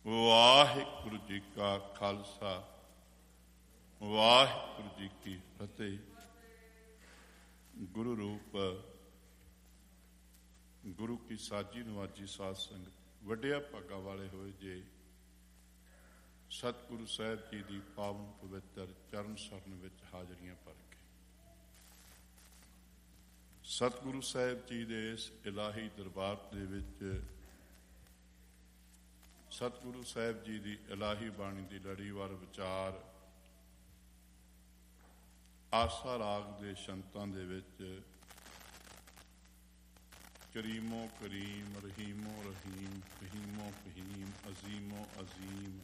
ਵਾਹਿਗੁਰੂ ਜੀ ਕਾ ਖਾਲਸਾ, ਵਾਹਿਗੁਰੂ ਜੀ ਕੀ ਫਤਿਹ। ਗੁਰੂ ਰੂਪ ਗੁਰੂ ਕੀ ਸਾਜੀ ਨਵਾਜੀ ਸਾਧ ਸੰਗਤ, ਵੱਡਿਆ ਭਾਗਾਂ ਵਾਲੇ ਹੋਏ ਜੇ ਸਤਿਗੁਰੂ ਸਾਹਿਬ ਜੀ ਦੀ ਪਾਵਨ ਪਵਿੱਤਰ ਚਰਨ ਸਰਨ ਵਿੱਚ ਹਾਜ਼ਰੀਆਂ ਭਰ ਕੇ ਸਤਿਗੁਰੂ ਸਾਹਿਬ ਜੀ ਦੇ ਇਸ ਇਲਾਹੀ ਦਰਬਾਰ ਦੇ ਵਿੱਚ ਸਤਿਗੁਰੂ ਸਾਹਿਬ ਜੀ ਦੀ ਇਲਾਹੀ ਬਾਣੀ ਦੀ ਲੜੀਵਾਰ ਵਿਚਾਰ ਆਸਾ ਰਾਗ ਦੇ ਸ਼ੰਤਾਂ ਦੇ ਵਿੱਚ ਕਰੀਮੋ ਕਰੀਮ, ਰਹੀਮੋ ਰਹੀਮ, ਫਹੀਮੋ ਫਹੀਮ, ਅਜ਼ੀਮੋ ਅਜ਼ੀਮ,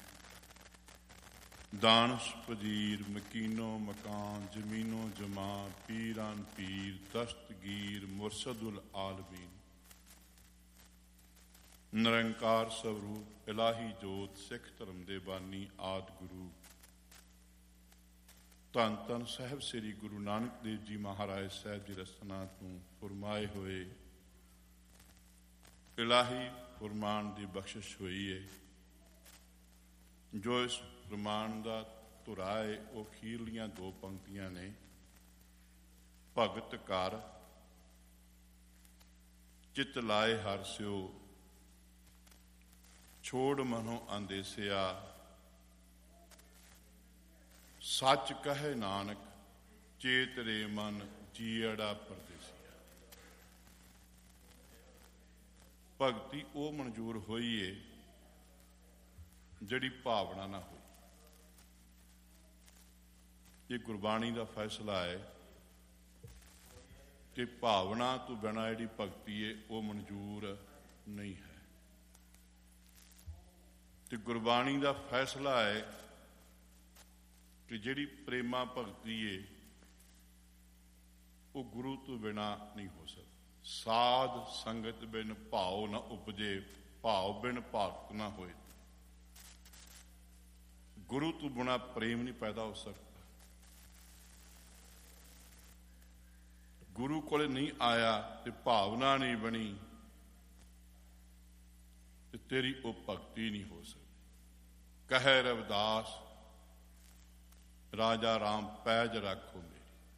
ਦਾਨਸ਼ ਪਜੀਰ, ਮਕੀਨੋ ਮਕਾਨ, ਜ਼ਮੀਨੋ ਜਮਾਂ, ਪੀਰਾਨ ਪੀਰ, ਦਸਤਗੀਰ, ਮੁਰਸ਼ਦੁਲ ਆਲਮੀਨ, ਨਿਰੰਕਾਰ ਸਵਰੂਪ ਇਲਾਹੀ ਜੋਤ, ਸਿੱਖ ਧਰਮ ਦੇ ਬਾਨੀ ਆਦਿ ਗੁਰੂ ਧੰਨ ਧੰਨ ਸਾਹਿਬ ਸ੍ਰੀ ਗੁਰੂ ਨਾਨਕ ਦੇਵ ਜੀ ਮਹਾਰਾਜ ਸਾਹਿਬ ਦੀ ਰਸਨਾ ਤੋਂ ਫਰਮਾਏ ਹੋਏ ਇਲਾਹੀ ਫਰਮਾਨ ਦੀ ਬਖਸ਼ਿਸ਼ ਹੋਈ ਹੈ। ਜੋ ਇਸ ਫਰਮਾਨ ਦਾ ਧੁਰਾ ਹੈ ਉਹ ਅਖੀਰਲੀਆਂ ਦੋ ਪੰਕਤੀਆਂ ਨੇ। ਭਗਤ ਕਰ ਚਿਤ ਲਾਏ ਹਰਿ ਸਿਓ, ਛੋੜ ਮਨੋ ਅੰਦੇਸਿਆ, ਸੱਚ ਕਹੇ ਨਾਨਕ ਚੇਤ ਰੇ ਮਨ ਜੀਅੜਾ ਪਰਦੇਸੀਆ। ਭਗਤੀ ਉਹ ਮਨਜ਼ੂਰ ਹੋਈ ਏ ਜਿਹੜੀ ਭਾਵਨਾ ਨਾ ਹੋਈ। ਇਹ ਗੁਰਬਾਣੀ ਦਾ ਫੈਸਲਾ ਹੈ ਕਿ ਭਾਵਨਾ ਤੋਂ ਬਿਨਾਂ ਜਿਹੜੀ ਭਗਤੀ ਏ ਉਹ ਮਨਜ਼ੂਰ ਨਹੀਂ ਹੈ। ਤੇ ਗੁਰਬਾਣੀ ਦਾ ਫੈਸਲਾ ਹੈ ਕਿ ਜਿਹੜੀ ਪ੍ਰੇਮਾ ਭਗਤੀ ਏ ਉਹ ਗੁਰੂ ਤੋਂ ਬਿਨਾਂ ਨਹੀਂ ਹੋ ਸਕਦੀ। ਸਾਧ ਸੰਗਤ ਬਿਨ ਭਾਉ ਨਾ ਉਪਜੇ, ਭਾਉ ਬਿਨ ਭਗਤ ਨਾ ਹੋਏ। ਗੁਰੂ ਤੋਂ ਬਿਨਾਂ ਪ੍ਰੇਮ ਨਹੀਂ ਪੈਦਾ ਹੋ ਸਕਦਾ। ਗੁਰੂ ਕੋਲੇ ਨਹੀਂ ਆਇਆ ਤੇ ਭਾਵਨਾ ਨਹੀਂ ਬਣੀ ਤੇ ਤੇਰੀ ਉਹ ਭਗਤੀ ਨਹੀਂ ਹੋ ਸਕਦੀ। ਕਹੇ ਰਵਿਦਾਸ ਰਾਜਾ ਰਾਮ ਪੈਜ ਰੱਖੋ ਮੇਰੀ।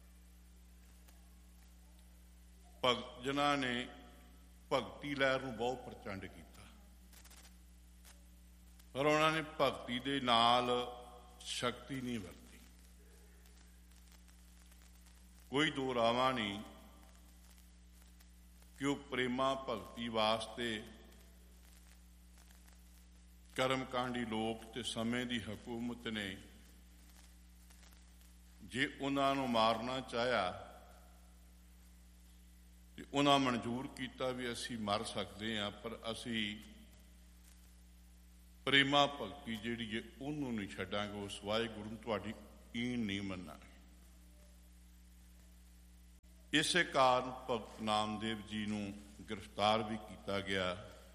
ਭਗਤ ਜਨਾਂ ਨੇ ਭਗਤੀ ਲਹਿਰ ਨੂੰ ਬਹੁਤ ਪ੍ਰਚੰਡ ਕੀਤਾ, ਪਰ ਉਹਨਾਂ ਨੇ ਭਗਤੀ ਦੇ ਨਾਲ ਸ਼ਕਤੀ ਨਹੀਂ ਵਰਤੀ। ਕੋਈ ਦੋ ਰਾਵਾਂ ਨਹੀਂ ਕਿ ਉਹ ਪ੍ਰੇਮਾ ਭਗਤੀ ਵਾਸਤੇ ਕਰਮਕਾਂਡੀ ਲੋਕ ਤੇ ਸਮੇਂ ਦੀ ਹਕੂਮਤ ਨੇ ਜੇ ਉਹਨਾਂ ਨੂੰ ਮਾਰਨਾ ਚਾਹਿਆ ਤੇ ਉਹਨਾਂ ਮਨਜ਼ੂਰ ਕੀਤਾ ਵੀ ਅਸੀਂ ਮਰ ਸਕਦੇ ਹਾਂ, ਪਰ ਅਸੀਂ ਪ੍ਰੇਮਾ ਭਗਤੀ ਜਿਹੜੀ ਹੈ ਉਹਨੂੰ ਨਹੀਂ ਛੱਡਾਂਗੇ। ਉਸ ਵਾਹਿਗੁਰੂ ਨੂੰ ਤੁਹਾਡੀ ਈਨ ਨਹੀਂ ਮੰਨਾਂਗੇ। ਇਸੇ ਕਾਰਨ ਭਗਤ ਨਾਮਦੇਵ ਜੀ ਨੂੰ ਗ੍ਰਿਫਤਾਰ ਵੀ ਕੀਤਾ ਗਿਆ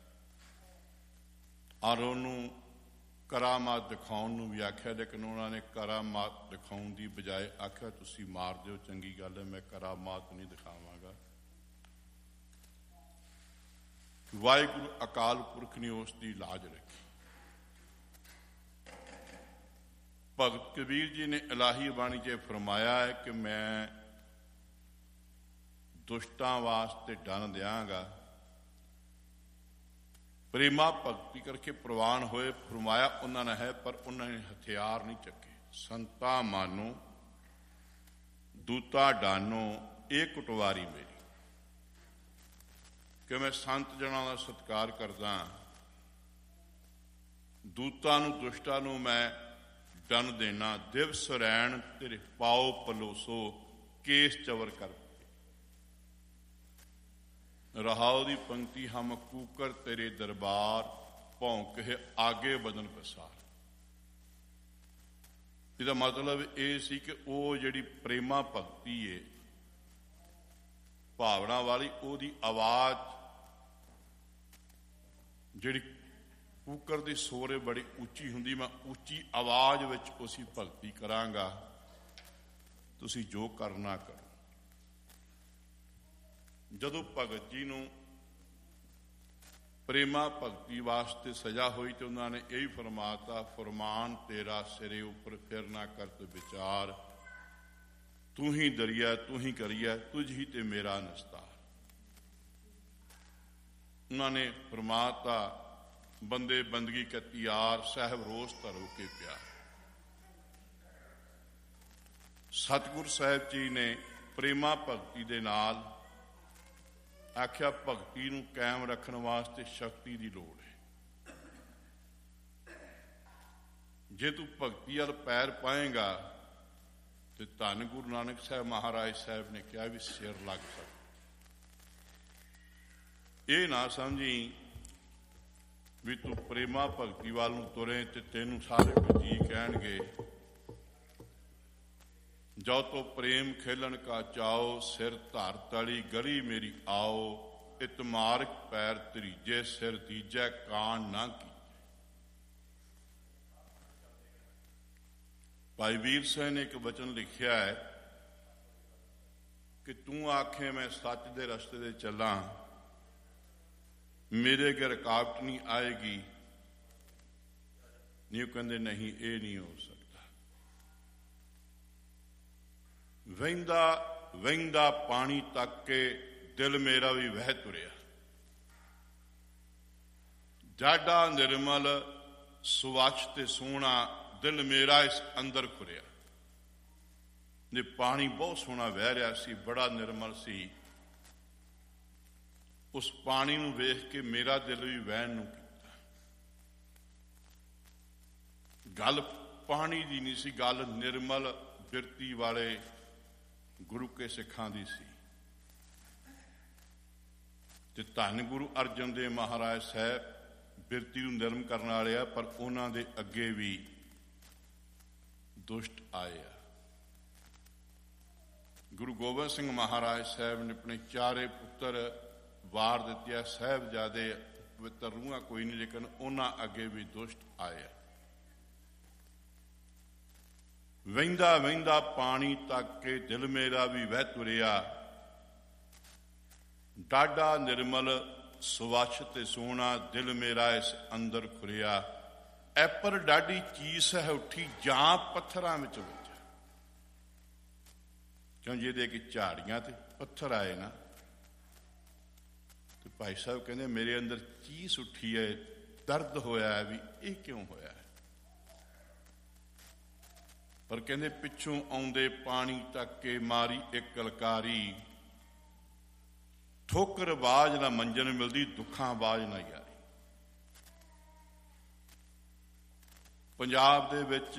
ਔਰ ਉਹਨੂੰ ਕਰਾਮਾਤ ਦਿਖਾਉਣ ਨੂੰ ਵੀ ਆਖਿਆ, ਲੇਕਿਨ ਉਹਨਾਂ ਨੇ ਕਰਾਮਾਤ ਦਿਖਾਉਣ ਦੀ ਬਜਾਏ ਆਖਿਆ ਤੁਸੀਂ ਮਾਰ ਦਿਓ, ਚੰਗੀ ਗੱਲ ਹੈ, ਮੈਂ ਕਰਾਮਾਤ ਨਹੀਂ ਦਿਖਾਵਾਂਗਾ। ਵਾਹਿਗੁਰੂ ਅਕਾਲ ਪੁਰਖ ਨੇ ਉਸ ਦੀ ਲਾਜ ਰੱਖੀ। ਭਗਤ ਕਬੀਰ ਜੀ ਨੇ ਇਲਾਹੀ ਬਾਣੀ 'ਚ ਫਰਮਾਇਆ ਹੈ ਕਿ ਮੈਂ ਦੁਸ਼ਟਾਂ ਵਾਸਤੇ ਡੰਨ ਦਿਆਂਗਾ। ਪ੍ਰੇਮਾ ਭਗਤੀ ਕਰਕੇ ਪ੍ਰਵਾਨ ਹੋਏ, ਫਰਮਾਇਆ ਉਹਨਾਂ ਨੇ ਹੈ, ਪਰ ਉਹਨਾਂ ਨੇ ਹਥਿਆਰ ਨਹੀਂ ਚੱਕੇ। ਸੰਤਾ ਮਾਨੋ ਦੂਤਾ ਡਾਨੋ, ਇਹ ਕੁਟਵਾਰੀ ਮੇਰੀ। ਕਿ ਮੈਂ ਸੰਤ ਜਨਾਂ ਦਾ ਸਤਿਕਾਰ ਕਰਦਾ, ਦੂਤਾਂ ਨੂੰ ਦੁਸ਼ਟਾਂ ਨੂੰ ਮੈਂ ਡੰਨ ਦੇਣਾ। ਦਿਵਸ ਰੈਣ ਤੇਰੇ ਪਾਓ ਪਲੋਸੋ, ਕੇਸ ਚਵਰ ਕਰ ਰਹਾਉ ਦੀ ਪੰਕਤੀ। ਹਮ ਕੂਕਰ ਤੇਰੇ ਦਰਬਾਰ, ਭੌਂਕ ਹੈ ਆਗੇ ਬਦਨ ਪਸਾਰ। ਇਹਦਾ ਮਤਲਬ ਇਹ ਸੀ ਕਿ ਉਹ ਜਿਹੜੀ ਪ੍ਰੇਮਾ ਭਗਤੀ ਏ ਭਾਵਨਾ ਵਾਲੀ, ਉਹਦੀ ਆਵਾਜ਼ ਜਿਹੜੀ ਕੂਕਰ ਦੀ ਸੋਰ ਬੜੀ ਉੱਚੀ ਹੁੰਦੀ। ਮੈਂ ਉੱਚੀ ਆਵਾਜ਼ ਵਿੱਚ ਉਸੀ ਭਗਤੀ ਕਰਾਂਗਾ, ਤੁਸੀਂ ਜੋ ਕਰਨਾ ਕਰੋ। ਜਦੋਂ ਭਗਤ ਜੀ ਨੂੰ ਪ੍ਰੇਮਾ ਭਗਤੀ ਵਾਸਤੇ ਸਜਾ ਹੋਈ ਤੇ ਉਹਨਾਂ ਨੇ ਇਹੀ ਫਰਮਾਤਾ, ਫਰਮਾਨ ਤੇਰਾ ਸਿਰੇ ਉੱਪਰ ਫਿਰ ਨਾ ਕਰਤ ਵਿਚਾਰ, ਤੂੰ ਹੀ ਦਰਿਆ ਤੂੰ ਹੀ ਕਰੀਆ, ਤੁਝ ਹੀ ਤੇ ਮੇਰਾ ਨਿਸਤਾਰ। ਉਹਨਾਂ ਨੇ ਫਰਮਾਤਾ, ਬੰਦੇ ਬੰਦਗੀ ਕਤੀ ਯਾਰ, ਸਾਹਿਬ ਰੋਸ ਧਰੋ ਕੇ ਪਿਆਰ। ਸਤਿਗੁਰ ਸਾਹਿਬ ਜੀ ਨੇ ਪ੍ਰੇਮਾ ਭਗਤੀ ਦੇ ਨਾਲ ਆਖਿਆ, ਭਗਤੀ ਨੂੰ ਕਾਇਮ ਰੱਖਣ ਵਾਸਤੇ ਸ਼ਕਤੀ ਦੀ ਲੋੜ ਹੈ। ਜੇ ਤੂੰ ਭਗਤੀ ਵੱਲ ਪੈਰ ਪਾਏਗਾ ਤੇ ਧੰਨ ਗੁਰੂ ਨਾਨਕ ਸਾਹਿਬ ਮਹਾਰਾਜ ਸਾਹਿਬ ਨੇ ਕਿਹਾ ਵੀ ਸਿਰ ਲੱਗ ਸਕਦਾ। ਇਹ ਨਾ ਸਮਝੀ ਵੀ ਤੂੰ ਪ੍ਰੇਮਾ ਭਗਤੀ ਵੱਲ ਨੂੰ ਤੁਰੇ ਤੇ ਤੈਨੂੰ ਸਾਰੇ ਜੀ ਕਹਿਣਗੇ, ਜੋ ਤੋ ਪ੍ਰੇਮ ਖੇਲਣ ਕਾ ਚਾਓ, ਸਿਰ ਧਰ ਤਲੀ ਗਲੀ ਮੇਰੀ ਆਓ, ਇਤਮਾਰਕ ਪੈਰ ਤਰੀਜੇ, ਸਿਰ ਤੀਜੈ ਕਾਣ ਨਾ ਕੀ। ਭਾਈ ਵੀਰ ਸਿੰਘ ਨੇ ਇੱਕ ਵਚਨ ਲਿਖਿਆ ਹੈ ਕਿ ਤੂੰ ਆਖੇ ਮੈਂ ਸੱਚ ਦੇ ਰਸਤੇ ਤੇ ਚੱਲਾਂ, ਮੇਰੇ ਅੱਗੇ ਰੁਕਾਵਟ ਨਹੀਂ ਆਏਗੀ। ਨਹੀਂ, ਉਹ ਕਹਿੰਦੇ ਨਹੀਂ, ਇਹ ਨਹੀਂ ਹੋ ਸਕਦਾ। ਵਹਿੰਦਾ ਵਹਿੰਦਾ ਪਾਣੀ ਤੱਕ ਕੇ ਦਿਲ ਮੇਰਾ ਵੀ ਵਹਿ ਤੁਰਿਆ, ਜਾਡਾ ਨਿਰਮਲ ਸੁਵੱਛ ਤੇ ਸੋਹਣਾ, ਦਿਲ ਮੇਰਾ ਇਸ ਅੰਦਰ ਖੁਰਿਆ। ਨੇ ਪਾਣੀ ਬਹੁਤ ਸੋਹਣਾ ਵਹਿ ਰਿਹਾ ਸੀ, ਬੜਾ ਨਿਰਮਲ ਸੀ। ਉਸ ਪਾਣੀ ਨੂੰ ਵੇਖ ਕੇ ਮੇਰਾ ਦਿਲ ਵੀ ਵਹਿਣ ਨੂੰ ਕੀਤਾ। ਗੱਲ ਪਾਣੀ ਦੀ ਨਹੀਂ ਸੀ, ਗੱਲ ਨਿਰਮਲ ਬਿਰਤੀ ਵਾਲੇ ਗੁਰੂ ਕੇ ਸਿੱਖਾਂ ਦੀ ਸੀ। ਤੇ ਧੰਨ ਗੁਰੂ ਅਰਜਨ ਦੇਵ ਮਹਾਰਾਜ ਸਾਹਿਬ ਬਿਰਤੀ ਨੂੰ ਨਿਰਮ ਕਰਨ ਵਾਲੇ ਆ, ਪਰ ਉਹਨਾਂ ਦੇ ਅੱਗੇ ਵੀ ਦੁਸ਼ਟ ਆਏ ਆ। ਗੁਰੂ ਗੋਬਿੰਦ ਸਿੰਘ ਮਹਾਰਾਜ ਸਾਹਿਬ ਨੇ ਆਪਣੇ ਚਾਰੇ ਪੁੱਤਰ ਵਾਰ ਦਿੱਤੇ ਆ। ਸਾਹਿਬਜ਼ਾਦੇ ਪਵਿੱਤਰ ਰੂਹਾਂ ਕੋਈ ਨਹੀਂ, ਲੇਕਿਨ ਉਹਨਾਂ ਅੱਗੇ ਵੀ ਦੁਸ਼ਟ ਆਏ ਆ। ਵਹਿੰਦਾ ਵਹਿੰਦਾ ਪਾਣੀ ਤੱਕ ਕੇ ਦਿਲ ਮੇਰਾ ਵੀ ਵਹਿ ਤੁਰਿਆ, ਡਾਢਾ ਨਿਰਮਲ ਸੁਵੱਛ ਤੇ ਸੋਹਣਾ, ਦਿਲ ਮੇਰਾ ਇਸ ਅੰਦਰ ਖੁਰਿਆ। ਐਪਰ ਡਾਢੀ ਚੀਸ ਹੈ ਉੱਠੀ, ਜਾਂ ਪੱਥਰਾਂ ਵਿੱਚ ਵੱਜਾ। ਕਿਉਂ ਜਿਹਦੇ ਕਿ ਝਾੜੀਆਂ ਤੇ ਪੱਥਰ ਆਏ ਨਾ, ਤੇ ਭਾਈ ਸਾਹਿਬ ਕਹਿੰਦੇ ਮੇਰੇ ਅੰਦਰ ਚੀਸ ਉੱਠੀ ਹੈ, ਦਰਦ ਹੋਇਆ ਹੈ ਵੀ ਇਹ ਕਿਉਂ ਹੋਇਆ ਹੈ। ਪਰ ਕਹਿੰਦੇ ਪਿੱਛੋਂ ਆਉਂਦੇ ਪਾਣੀ ਤੱਕ ਕੇ ਮਾਰੀ ਇੱਕ ਕਲਕਾਰੀ, ਠੋਕਰ ਬਾਜ ਨਾ ਮੰਜਨ ਮਿਲਦੀ, ਦੁੱਖਾਂ ਬਾਜ ਨਾ ਯਾਰੀ। ਪੰਜਾਬ ਦੇ ਵਿੱਚ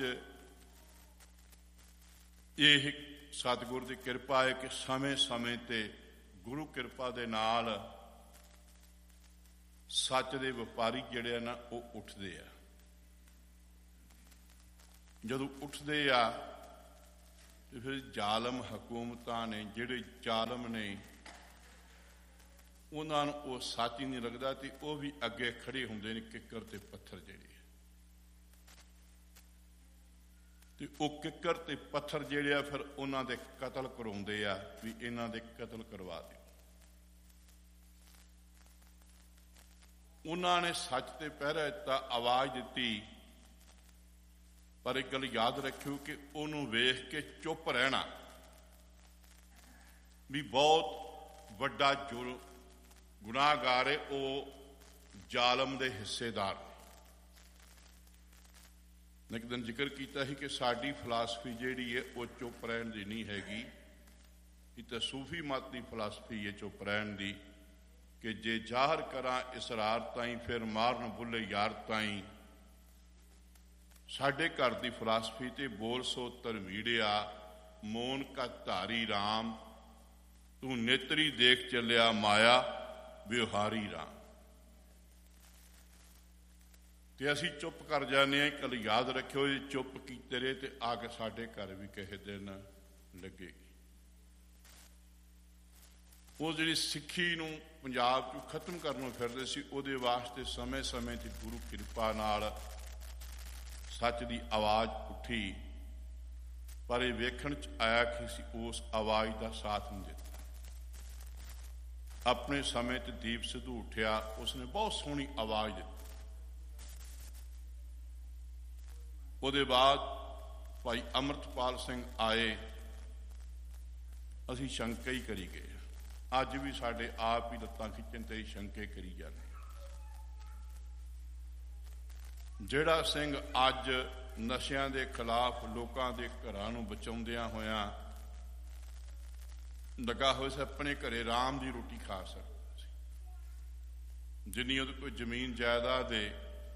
ਇਹ ਸਤਿਗੁਰ ਦੀ ਕਿਰਪਾ ਹੈ ਕਿ ਸਮੇਂ ਸਮੇਂ ਤੇ ਗੁਰੂ ਕਿਰਪਾ ਦੇ ਨਾਲ ਸੱਚ ਦੇ ਵਪਾਰੀ ਜਿਹੜੇ ਆ ਨਾ, ਉਹ ਉੱਠਦੇ ਆ। ਜਦੋਂ ਉੱਠਦੇ ਆ ਤੇ ਫਿਰ ਜ਼ਾਲਮ ਹਕੂਮਤਾਂ ਨੇ, ਜਿਹੜੇ ਜ਼ਾਲਮ ਨੇ, ਉਹਨਾਂ ਨੂੰ ਉਹ ਸੱਚ ਹੀ ਨਹੀਂ ਲੱਗਦਾ ਤੇ ਉਹ ਵੀ ਅੱਗੇ ਖੜੇ ਹੁੰਦੇ ਨੇ ਕਿੱਕਰ ਤੇ ਪੱਥਰ ਜਿਹੜੇ, ਤੇ ਉਹ ਕਿੱਕਰ ਤੇ ਪੱਥਰ ਜਿਹੜੇ ਆ ਫਿਰ ਉਹਨਾਂ ਦੇ ਕਤਲ ਕਰਾਉਂਦੇ ਆ ਵੀ ਇਹਨਾਂ ਦੇ ਕਤਲ ਕਰਵਾ ਦਿਓ। ਉਹਨਾਂ ਨੇ ਸੱਚ ਤੇ ਪਹਿਰਾ ਦਿੱਤਾ, ਆਵਾਜ਼ ਦਿੱਤੀ, ਪਰ ਇੱਕ ਗੱਲ ਯਾਦ ਰੱਖਿਓ ਕਿ ਉਹਨੂੰ ਵੇਖ ਕੇ ਚੁੱਪ ਰਹਿਣਾ ਵੀ ਬਹੁਤ ਵੱਡਾ ਗੁਨਾਹਗਾਰ ਹੈ, ਉਹ ਜ਼ਾਲਮ ਦੇ ਹਿੱਸੇਦਾਰ ਨੇ। ਇੱਕ ਦਿਨ ਜ਼ਿਕਰ ਕੀਤਾ ਸੀ ਕਿ ਸਾਡੀ ਫਿਲਾਸਫੀ ਜਿਹੜੀ ਹੈ ਉਹ ਚੁੱਪ ਰਹਿਣ ਦੀ ਨਹੀਂ ਹੈਗੀ। ਇਹ ਤਾਂ ਸੂਫੀ ਮਤ ਦੀ ਫਿਲਾਸਫੀ ਹੈ ਚੁੱਪ ਰਹਿਣ ਦੀ, ਕਿ ਜੇ ਜ਼ਾਹਰ ਕਰਾਂ ਇਸਰਾਰ ਤਾਈਂ, ਫਿਰ ਮਾਰਨ ਬੁੱਲੇ ਯਾਰ ਤਾਈਂ। ਸਾਡੇ ਘਰ ਦੀ ਫਿਲਾਸਫੀ ਤੇ ਬੋਲ ਸੋ ਧਰਮੀੜਿਆ, ਮੋਨ ਕਾ ਧਾਰੀ ਰਾਮ, ਤੂੰ ਨੇਤਰੀ ਦੇਖ ਚੱਲਿਆ ਮਾਇਆ ਵਿਵਹਾਰੀ ਰਾਮ। ਤੇ ਅਸੀਂ ਚੁੱਪ ਕਰ ਜਾਂਦੇ ਹਾਂ। ਕੱਲ ਯਾਦ ਰੱਖਿਓ, ਜੇ ਚੁੱਪ ਕੀਤੇ ਰਹੇ ਤੇ ਆ ਕੇ ਸਾਡੇ ਘਰ ਵੀ ਕਿਸੇ ਦਿਨ ਲੱਗੇਗੀ। ਉਹ ਜਿਹੜੀ ਸਿੱਖੀ ਨੂੰ ਪੰਜਾਬ 'ਚ ਖਤਮ ਕਰਨ ਨੂੰ ਫਿਰਦੇ ਸੀ, ਉਹਦੇ ਵਾਸਤੇ ਸਮੇਂ ਸਮੇਂ 'ਤੇ ਗੁਰੂ ਕਿਰਪਾ ਨਾਲ ਸੱਚ ਦੀ ਆਵਾਜ਼ ਉੱਠੀ, ਪਰ ਇਹ ਵੇਖਣ 'ਚ ਆਇਆ ਕਿ ਅਸੀਂ ਉਸ ਆਵਾਜ਼ ਦਾ ਸਾਥ ਨਹੀਂ ਦਿੱਤਾ। ਆਪਣੇ ਸਮੇਂ 'ਤੇ ਦੀਪ ਸਿੱਧੂ ਉੱਠਿਆ, ਉਸਨੇ ਬਹੁਤ ਸੋਹਣੀ ਆਵਾਜ਼ ਦਿੱਤੀ। ਉਹਦੇ ਬਾਅਦ ਭਾਈ ਅੰਮ੍ਰਿਤਪਾਲ ਸਿੰਘ ਆਏ, ਅਸੀਂ ਸ਼ੰਕਾ ਹੀ ਕਰੀ ਗਏ। ਅੱਜ ਵੀ ਸਾਡੇ ਆਪ ਹੀ ਲੱਤਾਂ ਖਿੱਚਣ ਤੇ ਹੀ ਸ਼ੰਕੇ ਕਰੀ ਜਾਂਦੇ। ਜਿਹੜਾ ਸਿੰਘ ਅੱਜ ਨਸ਼ਿਆਂ ਦੇ ਖਿਲਾਫ ਲੋਕਾਂ ਦੇ ਘਰਾਂ ਨੂੰ ਬਚਾਉਂਦਿਆਂ ਹੋਇਆਂ ਲੱਗਾ ਹੋਇਆ ਸੀ, ਆਪਣੇ ਘਰੇ ਰਾਮ ਦੀ ਰੋਟੀ ਖਾ ਸਕਦਾ ਸੀ। ਜਿੰਨੀ ਉਹਦੇ ਕੋਈ ਜ਼ਮੀਨ ਜਾਇਦਾਦ ਦੇ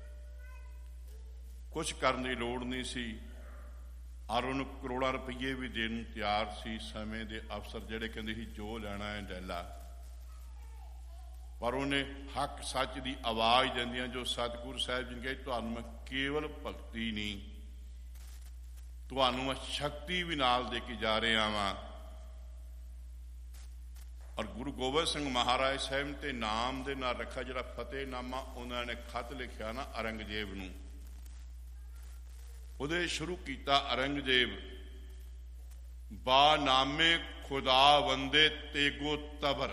ਕੁਛ ਕਰਨ ਦੀ ਲੋੜ ਨਹੀਂ ਸੀ, ਔਰ ਉਹਨੂੰ ਕਰੋੜਾਂ ਰੁਪਈਏ ਵੀ ਦੇਣ ਨੂੰ ਤਿਆਰ ਸੀ ਸਮੇਂ ਦੇ ਅਫਸਰ ਜਿਹੜੇ ਕਹਿੰਦੇ ਸੀ ਜੋ ਲੈਣਾ ਹੈ ਲੈ ਲਾ। ਪਰ ਉਹਨੇ ਹੱਕ ਸੱਚ ਦੀ ਆਵਾਜ਼ ਦਿੰਦਿਆਂ, ਜੋ ਸਤਿਗੁਰੂ ਸਾਹਿਬ ਜੀ ਨੇ ਕਿਹਾ, ਤੁਹਾਨੂੰ ਮੈਂ ਕੇਵਲ ਭਗਤੀ ਨਹੀਂ, ਤੁਹਾਨੂੰ ਮੈਂ ਸ਼ਕਤੀ ਵੀ ਨਾਲ ਦੇ ਕੇ ਜਾ ਰਿਹਾ ਵਾਂ। ਔਰ ਗੁਰੂ ਗੋਬਿੰਦ ਸਿੰਘ ਮਹਾਰਾਜ ਸਾਹਿਬ ਤੇ ਨਾਮ ਦੇ ਨਾਲ ਰੱਖਿਆ ਜਿਹੜਾ ਫਤਿਹਨਾਮਾ ਉਹਨਾਂ ਨੇ ਖਤ ਲਿਖਿਆ ਨਾ ਔਰੰਗਜ਼ੇਬ ਨੂੰ, ਉਹਦੇ ਸ਼ੁਰੂ ਕੀਤਾ ਔਰੰਗਜ਼ੇਬ, ਬਾ ਨਾਮੇ ਖੁਦਾ ਵੰਦੇ ਤੇਗੋ ਤਬਰ।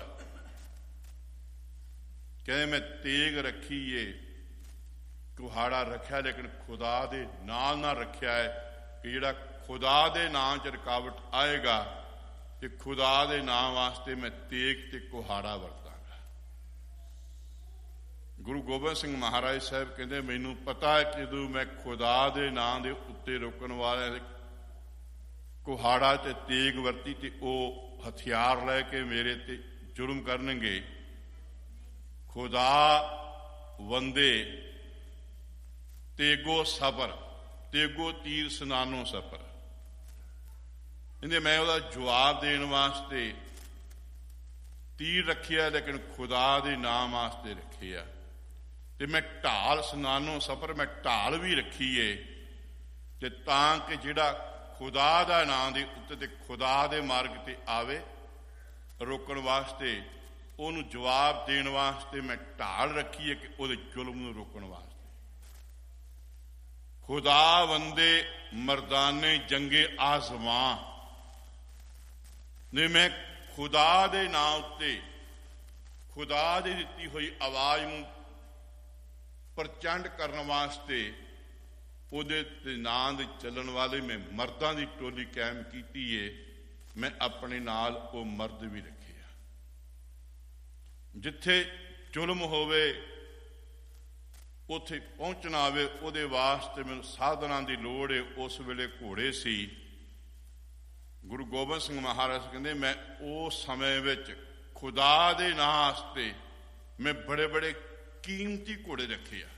ਕਹਿੰਦੇ ਮੈਂ ਤੇਗ ਰੱਖੀ ਏ, ਕੁਹਾੜਾ ਰੱਖਿਆ, ਲੇਕਿਨ ਖੁਦਾ ਦੇ ਨਾਂ ਨਾਲ ਰੱਖਿਆ ਹੈ ਕਿ ਜਿਹੜਾ ਖੁਦਾ ਦੇ ਨਾਂ 'ਚ ਰੁਕਾਵਟ ਆਏਗਾ ਤੇ ਖੁਦਾ ਦੇ ਨਾਂ ਵਾਸਤੇ ਮੈਂ ਤੇਗ ਤੇ ਕੁਹਾੜਾ ਵਰਤਾਂਗਾ। ਗੁਰੂ ਗੋਬਿੰਦ ਸਿੰਘ ਮਹਾਰਾਜ ਸਾਹਿਬ ਕਹਿੰਦੇ ਮੈਨੂੰ ਪਤਾ ਹੈ ਕਿ ਜਦੋਂ ਮੈਂ ਖੁਦਾ ਦੇ ਨਾਂ ਦੇ ਉੱਤੇ ਰੋਕਣ ਵਾਲੇ ਕੁਹਾੜਾ ਤੇ ਤੇਗ ਵਰਤੀ ਤੇ ਉਹ ਹਥਿਆਰ ਲੈ ਕੇ ਮੇਰੇ ਤੇ ਜ਼ੁਲਮ ਕਰਨਗੇ। ਖੁਦਾ ਵੰਦੇ ਤੇਗੋ ਸਬਰ, ਤੇਗੋ ਤੀਰ ਸਨਾਨੋ ਸਫਰ। ਇਹਦੇ ਮੈਂ ਉਹਦਾ ਜਵਾਬ ਦੇਣ ਵਾਸਤੇ ਤੀਰ ਰੱਖਿਆ, ਲੇਕਿਨ ਖੁਦਾ ਦੇ ਨਾਮ ਵਾਸਤੇ ਰੱਖਿਆ। ਤੇ ਮੈਂ ਢਾਲ ਸਨਾਨੋ ਸਫਰ, ਮੈਂ ਢਾਲ ਵੀ ਰੱਖੀ ਏ ਤੇ ਤਾਂ ਕਿ ਜਿਹੜਾ ਖੁਦਾ ਦਾ ਨਾਂ ਦੇ ਉੱਤੇ ਤੇ ਖੁਦਾ ਦੇ ਮਾਰਗ ਤੇ ਆਵੇ ਰੋਕਣ ਵਾਸਤੇ, ਉਹਨੂੰ ਜਵਾਬ ਦੇਣ ਵਾਸਤੇ ਮੈਂ ਢਾਲ ਰੱਖੀ ਹੈ ਕਿ ਉਹਦੇ ਜ਼ੁਲਮ ਨੂੰ ਰੋਕਣ ਵਾਸਤੇ। ਖੁਦਾ ਵੰਦੇ ਮਰਦਾਨੇ ਜੰਗੇ ਆਜ਼ਮਾਂ ਨੇ, ਮੈਂ ਖੁਦਾ ਦੇ ਨਾਂ ਉੱਤੇ ਖੁਦਾ ਦੀ ਦਿੱਤੀ ਹੋਈ ਆਵਾਜ਼ ਨੂੰ ਪ੍ਰਚੰਡ ਕਰਨ ਵਾਸਤੇ ਉਹਦੇ ਤੇ ਨਾਂ ਦੇ ਚੱਲਣ ਵਾਲੇ ਮੈਂ ਮਰਦਾਂ ਦੀ ਟੋਲੀ ਕਾਇਮ ਕੀਤੀ ਏ। ਮੈਂ ਆਪਣੇ ਨਾਲ ਉਹ ਮਰਦ ਵੀ ਰੱਖੇ ਆ। ਜਿੱਥੇ ਜ਼ੁਲਮ ਹੋਵੇ ਉੱਥੇ ਪਹੁੰਚਣਾ ਆਵੇ, ਉਹਦੇ ਵਾਸਤੇ ਮੈਨੂੰ ਸਾਧਨਾਂ ਦੀ ਲੋੜ ਏ। ਉਸ ਵੇਲੇ ਘੋੜੇ ਸੀ। ਗੁਰੂ ਗੋਬਿੰਦ ਸਿੰਘ ਮਹਾਰਾਜ ਕਹਿੰਦੇ ਮੈਂ ਉਸ ਸਮੇਂ ਵਿੱਚ ਖੁਦਾ ਦੇ ਨਾਂ ਵਾਸਤੇ ਮੈਂ ਬੜੇ ਬੜੇ ਕੀਮਤੀ ਘੋੜੇ ਰੱਖੇ ਆ।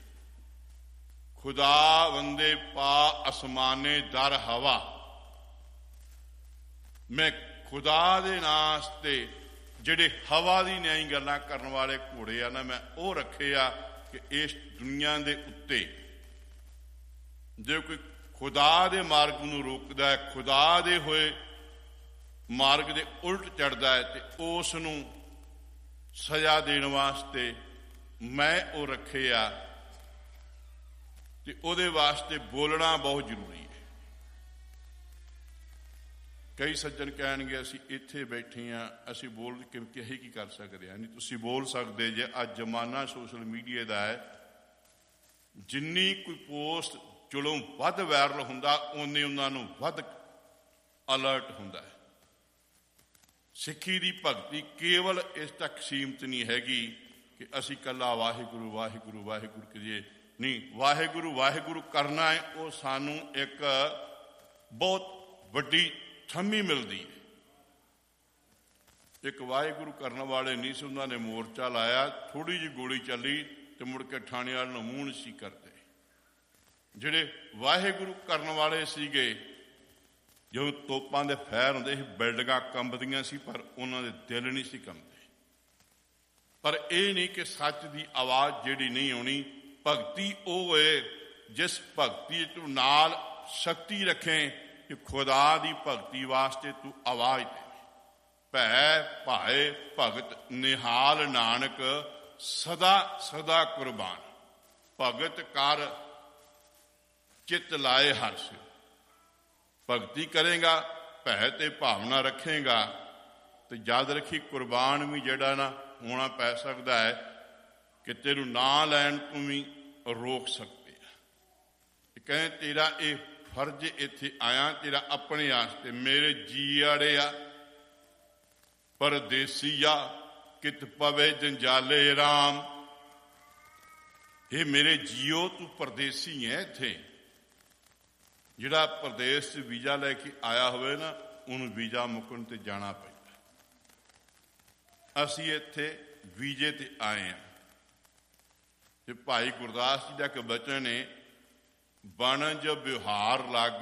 ਖੁਦਾ ਵੰਦੇ ਪਾ ਅਸਮਾਨੇ ਦਰ ਹਵਾ, ਮੈਂ ਖੁਦਾ ਦੇ ਨਾਂ ਵਾਸਤੇ ਜਿਹੜੇ ਹਵਾ ਦੀ ਨਿਆਈ ਗੱਲਾਂ ਕਰਨ ਵਾਲੇ ਘੋੜੇ ਆ ਨਾ, ਮੈਂ ਉਹ ਰੱਖੇ ਆ ਕਿ ਇਸ ਦੁਨੀਆ ਦੇ ਉੱਤੇ ਜੇ ਕੋਈ ਖੁਦਾ ਦੇ ਮਾਰਗ ਨੂੰ ਰੋਕਦਾ ਹੈ, ਖੁਦਾ ਦੇ ਹੋਏ ਮਾਰਗ ਦੇ ਉਲਟ ਚੜਦਾ ਹੈ, ਤੇ ਉਸ ਨੂੰ ਸਜ਼ਾ ਦੇਣ ਵਾਸਤੇ ਮੈਂ ਉਹ ਰੱਖੇ ਆ। ਤੇ ਉਹਦੇ ਵਾਸਤੇ ਬੋਲਣਾ ਬਹੁਤ ਜ਼ਰੂਰੀ ਹੈ। ਕਈ ਸੱਜਣ ਕਹਿਣਗੇ ਅਸੀਂ ਇੱਥੇ ਬੈਠੇ ਹਾਂ, ਅਸੀਂ ਬੋਲ ਕੇ ਅਸੀਂ ਕੀ ਕਰ ਸਕਦੇ ਹਾਂ? ਨਹੀਂ, ਤੁਸੀਂ ਬੋਲ ਸਕਦੇ ਜੇ। ਅੱਜ ਜ਼ਮਾਨਾ ਸੋਸ਼ਲ ਮੀਡੀਆ ਦਾ ਹੈ, ਜਿੰਨੀ ਕੋਈ ਪੋਸਟ ਚਲੋ ਵੱਧ ਵਾਇਰਲ ਹੁੰਦਾ, ਓਨੇ ਉਹਨਾਂ ਨੂੰ ਵੱਧ ਅਲਰਟ ਹੁੰਦਾ ਹੈ। ਸਿੱਖੀ ਦੀ ਭਗਤੀ ਕੇਵਲ ਇਸ ਤੱਕ ਸੀਮਤ ਨਹੀਂ ਹੈਗੀ ਕਿ ਅਸੀਂ ਇਕੱਲਾ ਵਾਹਿਗੁਰੂ ਵਾਹਿਗੁਰੂ ਵਾਹਿਗੁਰੂ ਕਰੀਏ। ਨਹੀਂ, ਵਾਹਿਗੁਰੂ ਵਾਹਿਗੁਰੂ ਕਰਨਾ ਹੈ, ਉਹ ਸਾਨੂੰ ਇੱਕ ਬਹੁਤ ਵੱਡੀ ਥੰਮੀ ਮਿਲਦੀ ਹੈ। ਇੱਕ ਵਾਹਿਗੁਰੂ ਕਰਨ ਵਾਲੇ ਨਹੀਂ ਸੀ, ਉਹਨਾਂ ਨੇ ਮੋਰਚਾ ਲਾਇਆ, ਥੋੜੀ ਜਿਹੀ ਗੋਲੀ ਚੱਲੀ ਤੇ ਮੁੜ ਕੇ ਥਾਣੇ ਵਾਲੇ ਨੂੰ ਮੂੰਹ ਨਹੀਂ ਸੀ ਕਰਦੇ। ਜਿਹੜੇ ਵਾਹਿਗੁਰੂ ਕਰਨ ਵਾਲੇ ਸੀਗੇ, ਜਦੋਂ ਤੋਪਾਂ ਦੇ ਫੈਰ ਹੁੰਦੇ ਸੀ, ਬਿਲਡਿੰਗਾਂ ਕੰਬਦੀਆਂ ਸੀ, ਪਰ ਉਹਨਾਂ ਦੇ ਦਿਲ ਨਹੀਂ ਸੀ ਕੰਬਦੇ। ਪਰ ਇਹ ਨਹੀਂ ਕਿ ਸੱਚ ਦੀ ਆਵਾਜ਼ ਜਿਹੜੀ ਨਹੀਂ ਆਉਣੀ। ਭਗਤੀ ਉਹ ਏ ਜਿਸ ਭਗਤੀ ਤੂੰ ਨਾਲ ਸ਼ਕਤੀ ਰੱਖੇ ਕਿ ਖੁਦਾ ਦੀ ਭਗਤੀ ਵਾਸਤੇ ਤੂੰ ਆਵਾਜ਼ ਦੇ। ਭੈ ਭਾਏ ਭਗਤ ਨਿਹਾਲ ਨਾਨਕ ਸਦਾ ਸਦਾ ਕੁਰਬਾਨ। ਭਗਤ ਕਰ ਚਿੱਤ ਲਾਏ ਹਰ ਸਿਉ। ਭਗਤੀ ਕਰੇਗਾ, ਭੈ ਤੇ ਭਾਵਨਾ ਰੱਖੇਗਾ, ਤੇ ਯਾਦ ਰੱਖੀ ਕੁਰਬਾਨ ਵੀ ਜਿਹੜਾ ਨਾ ਹੋਣਾ ਪੈ ਸਕਦਾ ਹੈ ਕਿ ਤੈਨੂੰ ਨਾਂ ਲੈਣ ਤੋਂ ਵੀ ਰੋਕ ਸਕਦੇ ਆ। ਕਹਿੰਦੇ ਤੇਰਾ ਇਹ ਫਰਜ਼ ਇੱਥੇ ਆਇਆ ਤੇਰਾ ਆਪਣੇ ਵਾਸਤੇ। ਮੇਰੇ ਜੀਆੜੇ ਆ ਪਰਦੇਸੀਆ ਕਿਤ ਪਵੇ ਜੰਜਾਲੇ ਰਾਮ। ਇਹ ਮੇਰੇ ਜੀਓ ਤੂੰ ਪਰਦੇਸੀ ਹੈ। ਇੱਥੇ ਜਿਹੜਾ ਪ੍ਰਦੇਸ਼ 'ਚ ਵੀਜ਼ਾ ਲੈ ਕੇ ਆਇਆ ਹੋਵੇ ਨਾ ਉਹਨੂੰ ਵੀਜ਼ਾ ਮੁੱਕਣ ਤੇ ਜਾਣਾ ਪੈਂਦਾ। ਅਸੀਂ ਇੱਥੇ ਵੀਜ਼ੇ ਤੇ ਆਏ ਹਾਂ। ਤੇ ਭਾਈ ਗੁਰਦਾਸ ਜੀ ਦਾ ਇੱਕ ਬਚਨ ਹੈ, ਵਣਜ ਵਿਵਹਾਰ ਲੱਗ